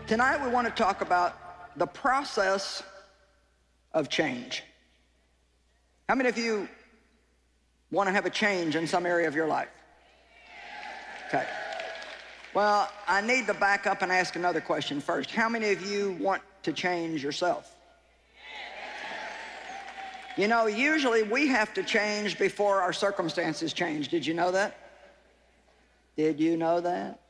Tonight we want to talk about the process of change. How many of you want to have a change in some area of your life? Okay. Well, I need to back up and ask another question first. How many of you want to change yourself? You know, usually we have to change before our circumstances change. Did you know that? Did you know that?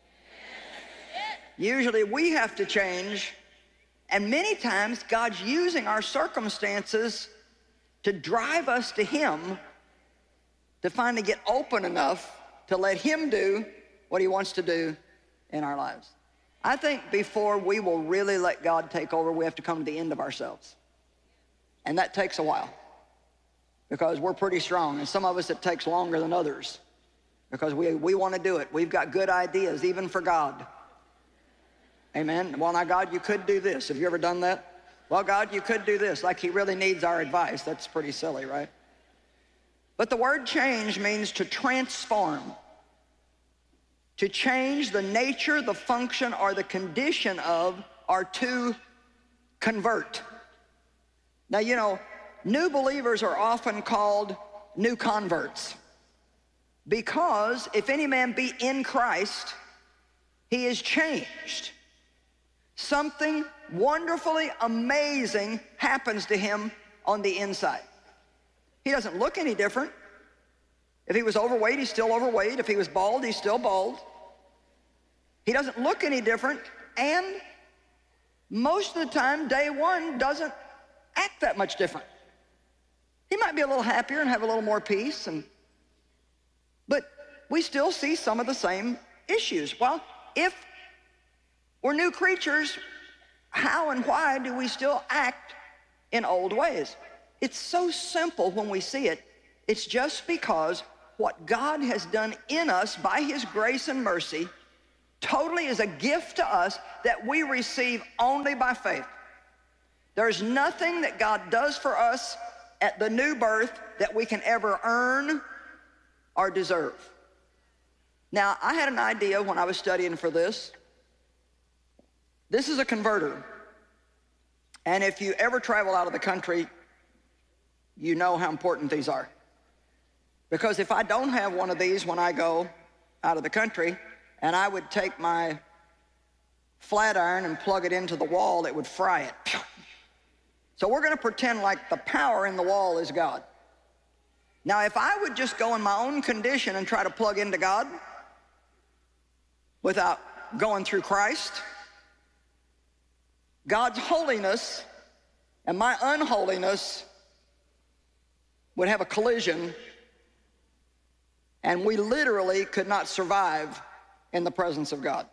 Usually we have to change, and many times God's using our circumstances to drive us to Him, to finally get open enough to let Him do what He wants to do in our lives. I think before we will really let God take over, we have to come to the end of ourselves. And that takes a while, because we're pretty strong, and some of us it takes longer than others, because we want to do it. We've got good ideas, even for God. Amen. Well, now, God, you could do this. Have you ever done that? Well, God, you could do this. Like He really needs our advice. That's pretty silly, right? But the word change means to transform, to change the nature, the function, or the condition of, or to convert. Now, you know, new believers are often called new converts, because if any man be in Christ, he is changed. Something wonderfully amazing happens to him on the inside. He doesn't look any different. If he was overweight, he's still overweight. If he was bald, he's still bald. He doesn't look any different, and most of the time, day one doesn't act that much different. He might be a little happier and have a little more peace, but we still see some of the same issues. Well, if we're new creatures, how and why do we still act in old ways? It's so simple when we see it. It's just because what God has done in us by His grace and mercy totally is a gift to us that we receive only by faith. There's nothing that God does for us at the new birth that we can ever earn or deserve. Now, I had an idea when I was studying for this. This is a converter. And if you ever travel out of the country, you know how important these are. Because if I don't have one of these when I go out of the country, and I would take my flat iron and plug it into the wall, it would fry it. So we're going to pretend like the power in the wall is God. Now, if I would just go in my own condition and try to plug into God without going through Christ, God's holiness and my unholiness would have a collision, and we literally could not survive in the presence of God.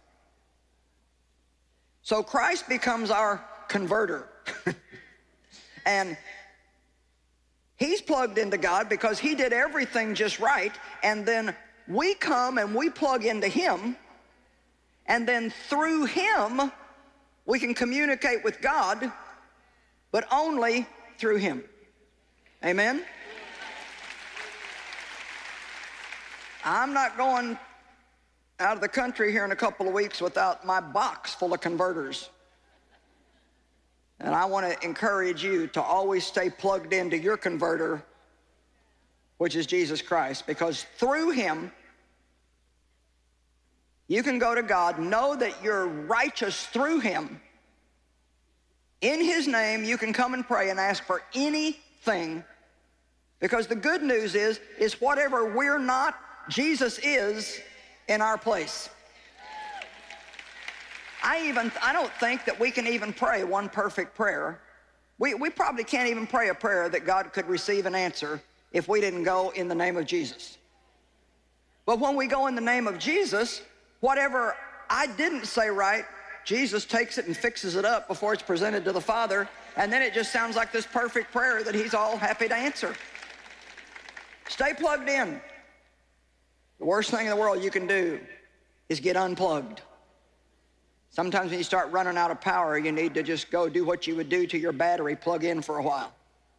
So Christ becomes our converter. And He's plugged into God because He did everything just right, and then we come and we plug into Him, and then through Him we can communicate with God, but only through Him. Amen? I'm not going out of the country here in a couple of weeks without my box full of converters. And I want to encourage you to always stay plugged into your converter, which is Jesus Christ, because through Him, you can go to God, know that you're righteous through Him. In His name, you can come and pray and ask for anything, because the good news is whatever we're not, Jesus is in our place. I don't think that we can even pray one perfect prayer. We probably can't even pray a prayer that God could receive and answer if we didn't go in the name of Jesus. But when we go in the name of Jesus, whatever I didn't say right, Jesus takes it and fixes it up before it's presented to the Father, and then it just sounds like this perfect prayer that He's all happy to answer. Stay plugged in. The worst thing in the world you can do is get unplugged. Sometimes when you start running out of power, you need to just go do what you would do to your battery, plug in for a while.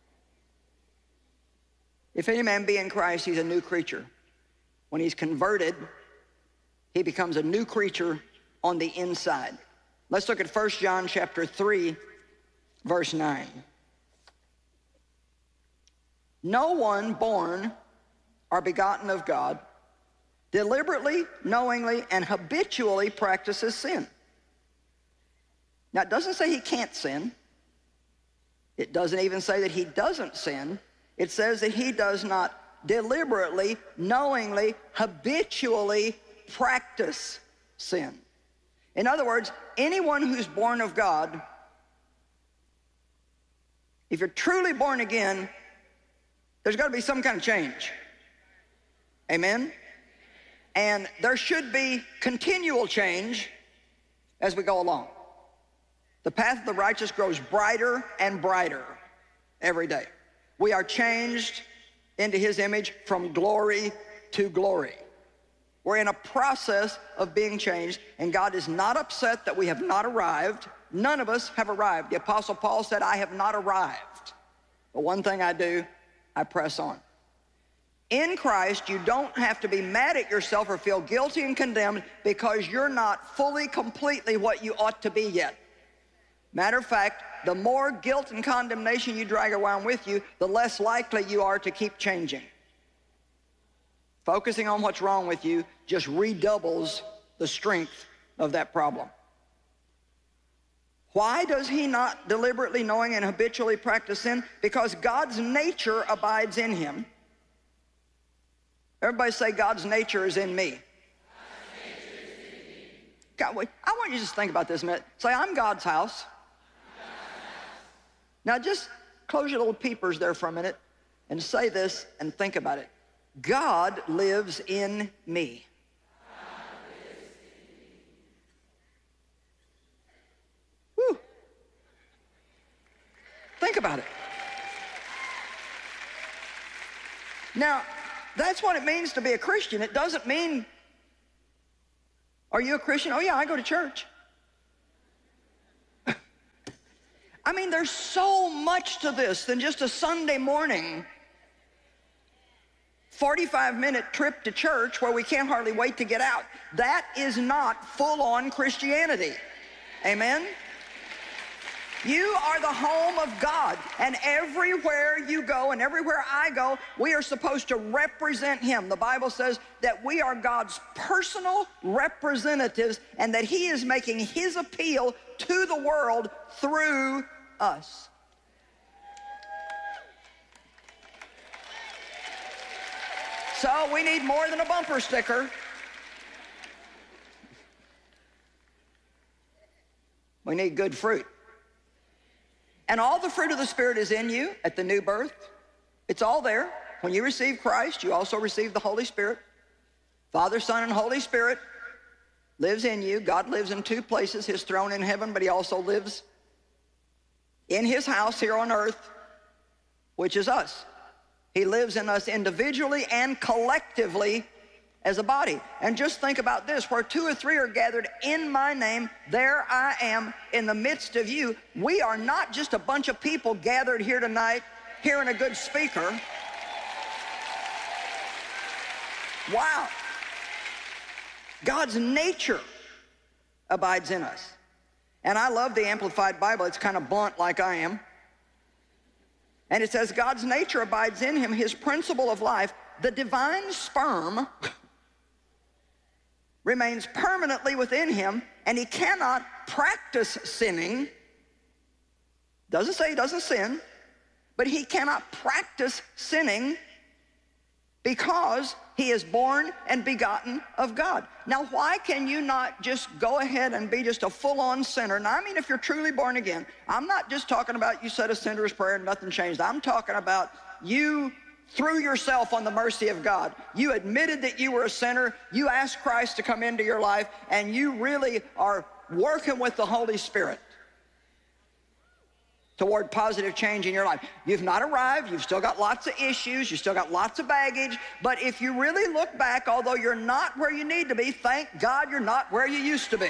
If any man be in Christ, he's a new creature. When he's converted, he becomes a new creature on the inside. Let's look at 1 John chapter 3, verse 9. No one born or begotten of God deliberately, knowingly, and habitually practices sin. Now, it doesn't say he can't sin. It doesn't even say that he doesn't sin. It says that he does not deliberately, knowingly, habitually practice sin. In other words, anyone who's born of God, if you're truly born again, there's got to be some kind of change. Amen? And there should be continual change as we go along. The path of the righteous grows brighter and brighter every day. We are changed into his image from glory to glory. We're in a process of being changed, and God is not upset that we have not arrived. None of us have arrived. The Apostle Paul said, I have not arrived. But one thing I do, I press on. In Christ, you don't have to be mad at yourself or feel guilty and condemned because you're not fully, completely what you ought to be yet. Matter of fact, the more guilt and condemnation you drag around with you, the less likely you are to keep changing. Focusing on what's wrong with you just redoubles the strength of that problem. Why does he not deliberately, knowing, and habitually practice sin? Because God's nature abides in him. Everybody say, God's nature is in me. God, wait, I want you to just think about this a minute. Say, I'm God's house. Now just close your little peepers there for a minute and say this and think about it. God lives in me. Whew. Think about it. Now, that's what it means to be a Christian. It doesn't mean, are you a Christian? Oh yeah, I go to church. I mean, there's so much to this than just a Sunday morning 45-minute trip to church where we can't hardly wait to get out. That is not full-on Christianity. Amen? You are the home of God, and everywhere you go and everywhere I go, we are supposed to represent him. The Bible says that we are God's personal representatives and that he is making his appeal to the world through us. So we need more than a bumper sticker. We need good fruit. And all the fruit of the Spirit is in you at the new birth. It's all there. When you receive Christ, you also receive the Holy Spirit. Father, Son, and Holy Spirit lives in you. God lives in two places, his throne in heaven, but he also lives in his house here on earth, which is us. He lives in us individually and collectively as a body. And just think about this, where two or three are gathered in my name, there I am in the midst of you. We are not just a bunch of people gathered here tonight, hearing a good speaker. Wow. God's nature abides in us. And I love the Amplified Bible. It's kind of blunt like I am. And it says, God's nature abides in him, his principle of life, the divine sperm remains permanently within him, and he cannot practice sinning. Doesn't say he doesn't sin, but he cannot practice sinning because he is born and begotten of God. Now, why can you not just go ahead and be just a full-on sinner? Now, I mean, if you're truly born again, I'm not just talking about you said a sinner's prayer and nothing changed. I'm talking about you threw yourself on the mercy of God. You admitted that you were a sinner. You asked Christ to come into your life, and you really are working with the Holy Spirit toward positive change in your life. You've not arrived. You've still got lots of issues. You still got lots of baggage. But if you really look back, although you're not where you need to be, thank God you're not where you used to be.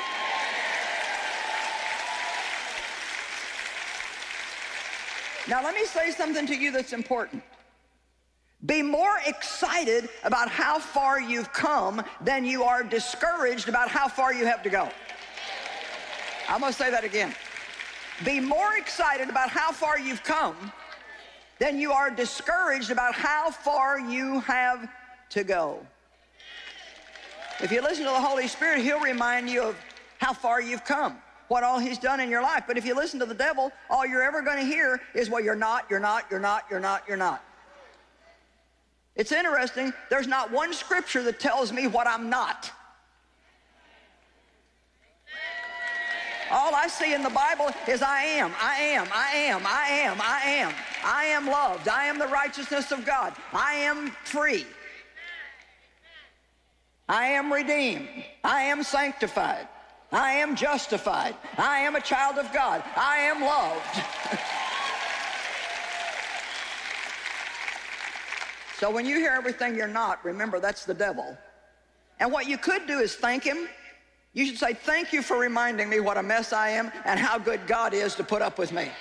Now, let me say something to you that's important. Be more excited about how far you've come than you are discouraged about how far you have to go. I'm going to say that again. Be more excited about how far you've come than you are discouraged about how far you have to go. If you listen to the Holy Spirit, he'll remind you of how far you've come, what all he's done in your life. But if you listen to the devil, all you're ever going to hear is, well, you're not, you're not, you're not, you're not, you're not. It's interesting, there's not one scripture that tells me what I'm not. All I see in the Bible is I am, I am, I am, I am, I am. I am loved. I am the righteousness of God. I am free. I am redeemed. I am sanctified. I am justified. I am a child of God. I am loved. So when you hear everything you're not, remember that's the devil. And what you could do is thank him. You should say, thank you for reminding me what a mess I am and how good God is to put up with me.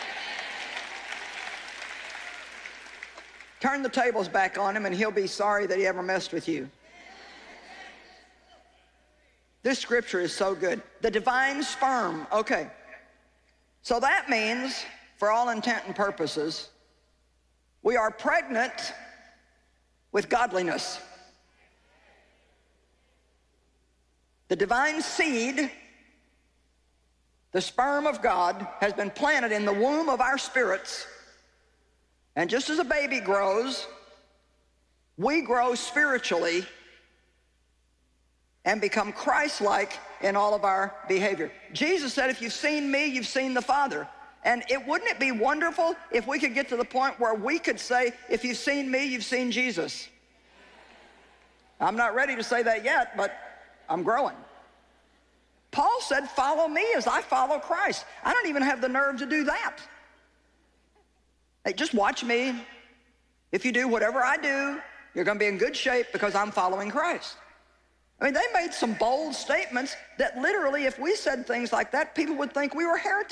Turn the tables back on him and he'll be sorry that he ever messed with you. This scripture is so good. The divine sperm. Okay. So that means, for all intent and purposes, we are pregnant with godliness. The divine seed, the sperm of God, has been planted in the womb of our spirits. And just as a baby grows, we grow spiritually and become Christ-like in all of our behavior. Jesus said, if you've seen me, you've seen the Father. And wouldn't it be wonderful if we could get to the point where we could say, if you've seen me, you've seen Jesus? I'm not ready to say that yet, but I'm growing. Paul said, follow me as I follow Christ. I don't even have the nerve to do that. Hey, just watch me. If you do whatever I do, you're going to be in good shape because I'm following Christ. I mean, they made some bold statements that literally, if we said things like that, people would think we were heretics.